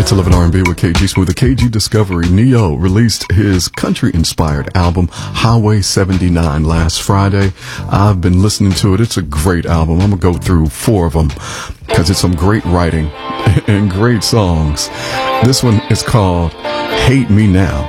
It's 11 R&B with KG Smooth. The KG Discovery. Neo released his country-inspired album, Highway 79, last Friday. I've been listening to it. It's a great album. I'm going to go through 4 of them because it's some great writing and great songs. This one is called Hate Me Now.